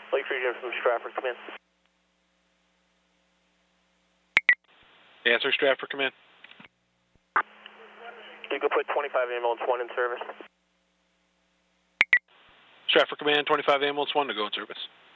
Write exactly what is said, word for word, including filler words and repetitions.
Lake Region from Stratford, come in. Answer, Stratford, come in. You can put twenty-five ambulance one in service. Stratford Command, twenty-five ambulance one to go in service.